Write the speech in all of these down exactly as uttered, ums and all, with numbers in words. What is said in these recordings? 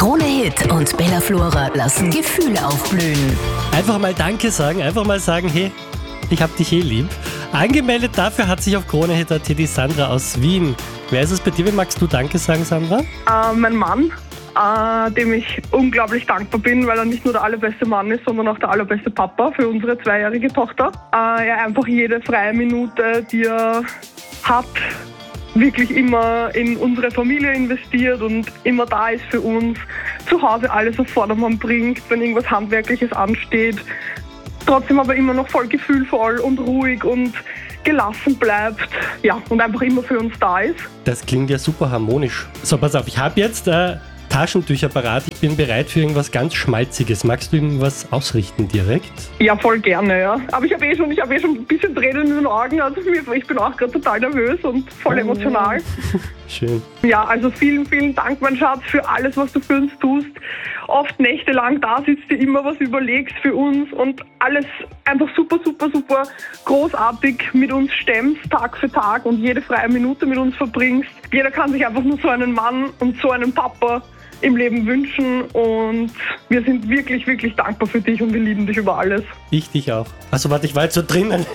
Krone Hit und Bella Flora lassen Gefühle aufblühen. Einfach mal Danke sagen, einfach mal sagen, hey, ich hab dich eh lieb. Angemeldet dafür hat sich auf Krone Hit punkt at die Sandra aus Wien. Wer ist es bei dir? Wie magst du Danke sagen, Sandra? Äh, mein Mann, äh, dem ich unglaublich dankbar bin, weil er nicht nur der allerbeste Mann ist, sondern auch der allerbeste Papa für unsere zweijährige Tochter. Äh, er einfach jede freie Minute, die er hat, wirklich immer in unsere Familie investiert und immer da ist für uns, zu Hause alles auf Vordermann bringt, wenn irgendwas Handwerkliches ansteht, trotzdem aber immer noch voll gefühlvoll und ruhig und gelassen bleibt, ja, und einfach immer für uns da ist. Das klingt ja super harmonisch. So, pass auf, ich habe jetzt äh, Taschentücher parat. Ich bin bereit für irgendwas ganz Schmalziges. Magst du irgendwas ausrichten direkt? Ja, voll gerne, ja. Aber ich habe eh schon, ich habe eh schon ein bisschen Tränen in den Augen. Also ich bin auch gerade total nervös und voll emotional. Schön. Ja, also vielen, vielen Dank, mein Schatz, für alles, was du für uns tust. Oft nächtelang da sitzt, dir immer was überlegst für uns und alles einfach super, super, super großartig mit uns stemmst, Tag für Tag und jede freie Minute mit uns verbringst. Jeder kann sich einfach nur so einen Mann und so einen Papa im Leben wünschen und wir sind wirklich, wirklich dankbar für dich und wir lieben dich über alles. Ich dich auch. Also warte, ich war jetzt so drinnen.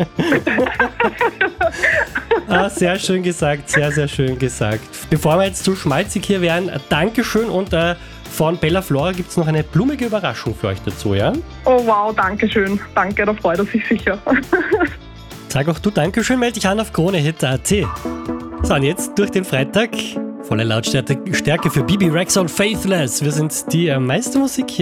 Ah, sehr schön gesagt, sehr, sehr schön gesagt. Bevor wir jetzt zu schmalzig hier wären, Dankeschön und äh, von Bella Flora gibt es noch eine blumige Überraschung für euch dazu, ja? Oh wow, danke schön. Danke, da freut er sich sicher. Sag auch du Dankeschön, melde dich an auf Krone Hit punkt at. So, und jetzt durch den Freitag. Volle Lautstärke Stärke für Bibi Rexa und Faithless. Wir sind die äh, meiste Musik hier.